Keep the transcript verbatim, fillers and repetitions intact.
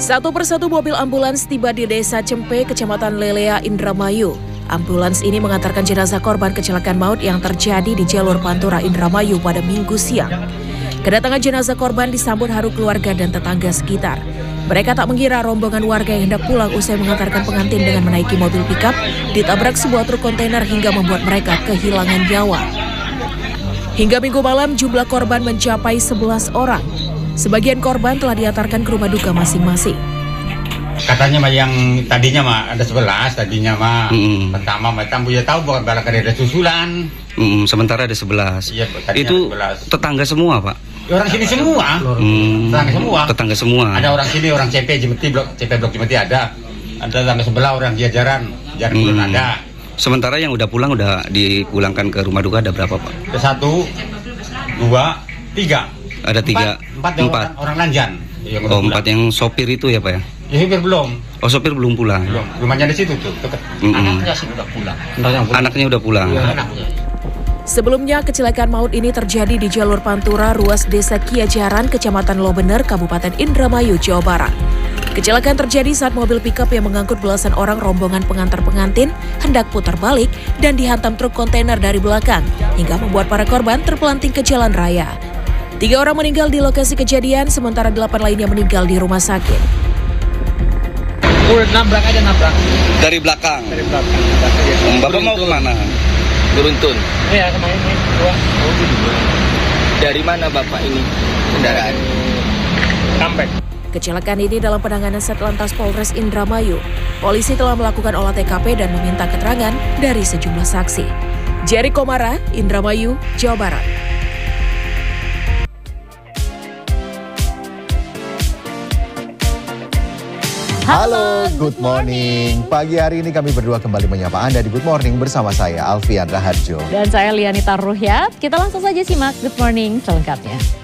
Satu persatu mobil ambulans tiba di Desa Cempe, Kecamatan Lelea, Indramayu. Ambulans ini mengantarkan jenazah korban kecelakaan maut yang terjadi di jalur Pantura Indramayu pada Minggu siang. Kedatangan jenazah korban disambut haru keluarga dan tetangga sekitar. Mereka tak mengira rombongan warga yang hendak pulang usai mengantarkan pengantin dengan menaiki mobil pickup ditabrak sebuah truk kontainer hingga membuat mereka kehilangan nyawa. Hingga Minggu malam jumlah korban mencapai sebelas orang. Sebagian korban telah diantarkan ke rumah duka masing-masing. Katanya mah yang tadinya mah ada sebelas, tadinya mah mm. pertama mah tambu ya tahu bahwa barangkali ada susulan. Mm, sementara ada sebelas. Iya, itu sebelas. Tetangga semua, Pak. Ya, orang sini semua. Mm, tetangga semua. Tetangga semua. Ada orang sini, orang C P Jemeti, blok C P blok Jemeti ada. Ada sampai sebelah orang Jajaran, Jajaran mm. belum ada. Sementara yang udah pulang udah dipulangkan ke rumah duka ada berapa, Pak? Ke satu, dua, tiga. Ada tiga, empat, empat, empat. Orang, orang Lanjan. Yang oh, empat yang sopir itu ya, Pak ya? Ya, sopir belum. Oh, sopir belum pulang. Belum. Rumahnya di situ tuh. Mm -mm. Anaknya sih udah pulang. Anaknya udah pulang. Ya, anaknya. Sebelumnya, kecelakaan maut ini terjadi di jalur Pantura, ruas Desa Kiajaran, Kecamatan Lobener, Kabupaten Indramayu, Jawa Barat. Kecelakaan terjadi saat mobil pickup yang mengangkut belasan orang rombongan pengantar pengantin hendak putar balik dan dihantam truk kontainer dari belakang, hingga membuat para korban terpelanting ke jalan raya. Tiga orang meninggal di lokasi kejadian, sementara delapan lainnya meninggal di rumah sakit. Udah nabrak aja nabrak. Dari belakang? Dari belakang. Bapak mau kemana? Beruntun. Iya, kemarin ini. Dua. Dari mana Bapak ini kendaraan? Kampek. Kecelakaan ini dalam penanganan Satlantas Polres Indramayu. Polisi telah melakukan olah T K P dan meminta keterangan dari sejumlah saksi. Jerry Komara, Indramayu, Jawa Barat. Halo, good morning. Pagi hari ini kami berdua kembali menyapa Anda di Good Morning bersama saya Alfian Raharjo. Dan saya Lianita Ruhyat. Kita langsung saja simak Good Morning selengkapnya.